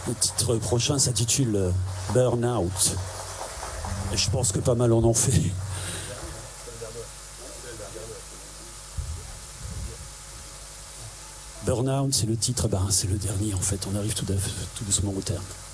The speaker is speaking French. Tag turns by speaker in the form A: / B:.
A: Le titre prochain s'intitule Burnout. Et je pense que pas mal en ont fait. Burnout, c'est le titre, c'est le dernier en fait. On arrive tout doucement au terme.